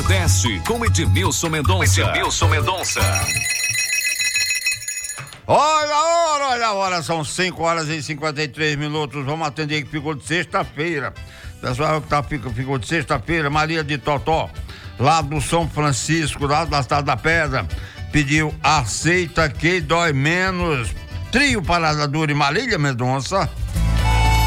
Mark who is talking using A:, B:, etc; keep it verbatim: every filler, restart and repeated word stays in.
A: Nordeste com Edmilson Mendonça. Edmilson Mendonça.
B: Olha a hora, olha a hora, são cinco horas e cinquenta e três minutos. Vamos atender que ficou de sexta-feira. Pessoal que tá, ficou, ficou de sexta-feira, Maria de Totó, lá do São Francisco, lá da Cidade da Pedra, pediu Aceita que dói menos. Trio Parada Dura e Marília Mendonça.